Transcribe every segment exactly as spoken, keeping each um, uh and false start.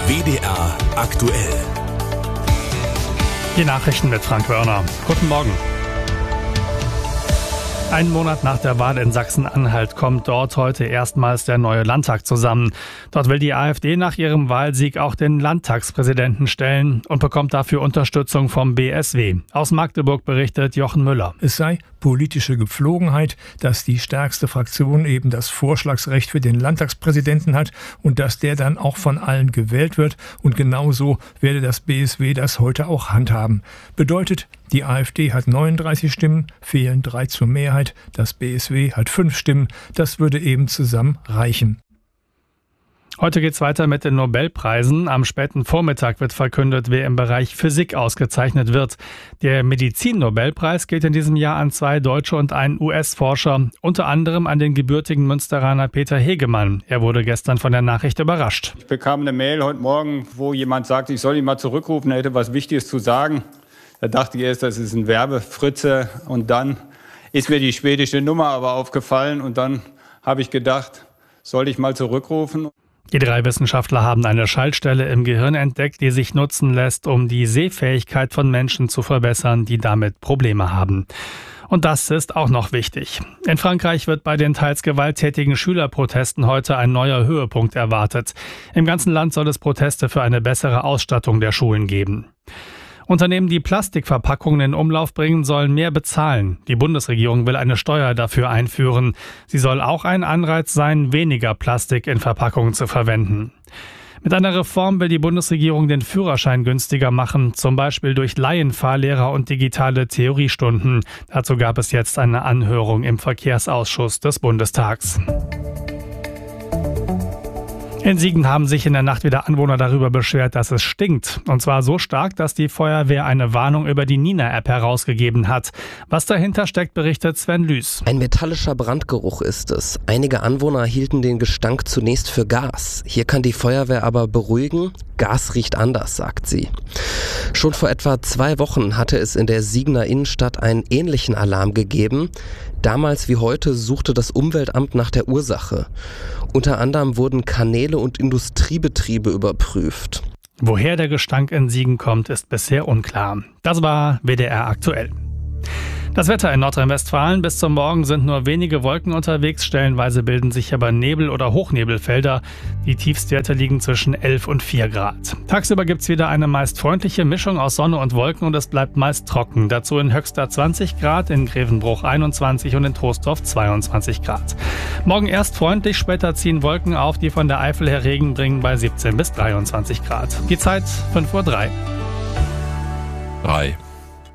W D R aktuell. Die Nachrichten mit Frank Wörner. Guten Morgen. Einen Monat nach der Wahl in Sachsen-Anhalt kommt dort heute erstmals der neue Landtag zusammen. Dort will die AfD nach ihrem Wahlsieg auch den Landtagspräsidenten stellen und bekommt dafür Unterstützung vom B S W. Aus Magdeburg berichtet Jochen Müller. Es sei politische Gepflogenheit, dass die stärkste Fraktion eben das Vorschlagsrecht für den Landtagspräsidenten hat und dass der dann auch von allen gewählt wird. Und genauso werde das B S W das heute auch handhaben. Bedeutet, die AfD hat neununddreißig Stimmen, fehlen drei zur Mehrheit. Das B S W hat fünf Stimmen. Das würde eben zusammen reichen. Heute geht's weiter mit den Nobelpreisen. Am späten Vormittag wird verkündet, wer im Bereich Physik ausgezeichnet wird. Der Medizin-Nobelpreis geht in diesem Jahr an zwei deutsche und einen U S-Forscher, unter anderem an den gebürtigen Münsteraner Peter Hegemann. Er wurde gestern von der Nachricht überrascht. Ich bekam eine Mail heute Morgen, wo jemand sagte, ich soll ihn mal zurückrufen, er hätte was Wichtiges zu sagen. Da dachte ich erst, das ist ein Werbefritze, und dann ist mir die schwedische Nummer aber aufgefallen und dann habe ich gedacht, soll ich mal zurückrufen. Die drei Wissenschaftler haben eine Schaltstelle im Gehirn entdeckt, die sich nutzen lässt, um die Sehfähigkeit von Menschen zu verbessern, die damit Probleme haben. Und das ist auch noch wichtig. In Frankreich wird bei den teils gewalttätigen Schülerprotesten heute ein neuer Höhepunkt erwartet. Im ganzen Land soll es Proteste für eine bessere Ausstattung der Schulen geben. Unternehmen, die Plastikverpackungen in Umlauf bringen, sollen mehr bezahlen. Die Bundesregierung will eine Steuer dafür einführen. Sie soll auch ein Anreiz sein, weniger Plastik in Verpackungen zu verwenden. Mit einer Reform will die Bundesregierung den Führerschein günstiger machen, zum Beispiel durch Laienfahrlehrer und digitale Theoriestunden. Dazu gab es jetzt eine Anhörung im Verkehrsausschuss des Bundestags. In Siegen haben sich in der Nacht wieder Anwohner darüber beschwert, dass es stinkt. Und zwar so stark, dass die Feuerwehr eine Warnung über die Nina-App herausgegeben hat. Was dahinter steckt, berichtet Sven Lüß. Ein metallischer Brandgeruch ist es. Einige Anwohner hielten den Gestank zunächst für Gas. Hier kann die Feuerwehr aber beruhigen. Gas riecht anders, sagt sie. Schon vor etwa zwei Wochen hatte es in der Siegener Innenstadt einen ähnlichen Alarm gegeben. Damals wie heute suchte das Umweltamt nach der Ursache. Unter anderem wurden Kanäle und Industriebetriebe überprüft. Woher der Gestank in Siegen kommt, ist bisher unklar. Das war W D R aktuell. Das Wetter in Nordrhein-Westfalen: bis zum Morgen sind nur wenige Wolken unterwegs, stellenweise bilden sich aber Nebel- oder Hochnebelfelder. Die Tiefstwerte liegen zwischen elf und vier Grad. Tagsüber gibt's wieder eine meist freundliche Mischung aus Sonne und Wolken und es bleibt meist trocken. Dazu in Höxter zwanzig Grad, in Grevenbruch einundzwanzig und in Troisdorf zweiundzwanzig Grad. Morgen erst freundlich, später ziehen Wolken auf, die von der Eifel her Regen bringen, bei siebzehn bis dreiundzwanzig Grad. Die Zeit fünf Uhr drei. Drei.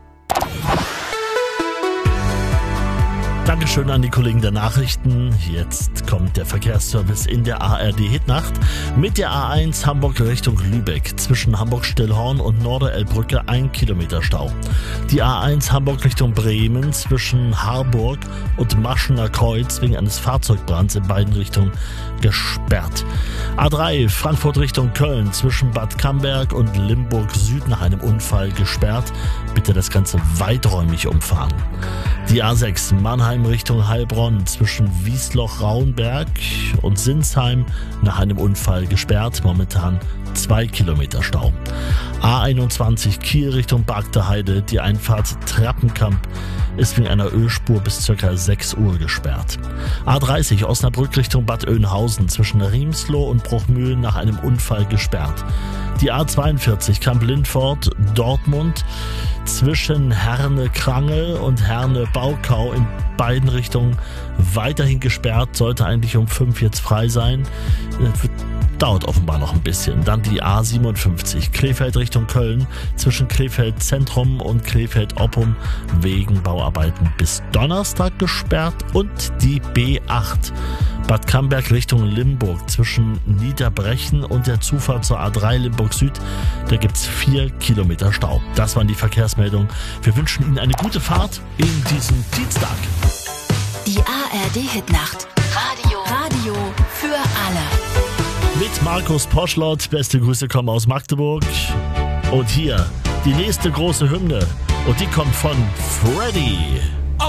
Dankeschön an die Kollegen der Nachrichten. Jetzt kommt der Verkehrsservice in der A R D-Hitnacht. Mit der A eins Hamburg Richtung Lübeck zwischen Hamburg-Stillhorn und Norderelbbrücke ein Kilometer Stau. Die A eins Hamburg Richtung Bremen zwischen Harburg und Maschener Kreuz wegen eines Fahrzeugbrands in beiden Richtungen gesperrt. A drei Frankfurt Richtung Köln zwischen Bad Camberg und Limburg Süd nach einem Unfall gesperrt. Bitte das Ganze weiträumig umfahren. Die A sechs Mannheim Richtung Heilbronn zwischen Wiesloch-Rauenberg und Sinsheim nach einem Unfall gesperrt. Momentan zwei Kilometer Stau. A einundzwanzig Kiel Richtung Bargteheide. Die Einfahrt Treppenkamp ist wegen einer Ölspur bis ca. sechs Uhr gesperrt. A dreißig Osnabrück Richtung Bad Oeynhausen zwischen Riemsloh und Bruchmühlen nach einem Unfall gesperrt. Die A zweiundvierzig Kamp-Lindfort Dortmund zwischen Herne-Krangel und Herne-Baukau in beiden Richtungen weiterhin gesperrt, sollte eigentlich um fünf jetzt frei sein. Dauert offenbar noch ein bisschen. Dann die A siebenundfünfzig Krefeld Richtung Köln zwischen Krefeld Zentrum und Krefeld Oppum wegen Bauarbeiten bis Donnerstag gesperrt. Und die B acht Bad Camberg Richtung Limburg zwischen Niederbrechen und der Zufahrt zur A drei Limburg Süd. Da gibt's vier Kilometer Stau. Das waren die Verkehrsmeldungen. Wir wünschen Ihnen eine gute Fahrt in diesem Dienstag. Die A R D-Hitnacht. Radio. Radio für alle. Mit Markus Poschlott. Beste Grüße kommen aus Magdeburg. Und hier die nächste große Hymne. Und die kommt von Freddy.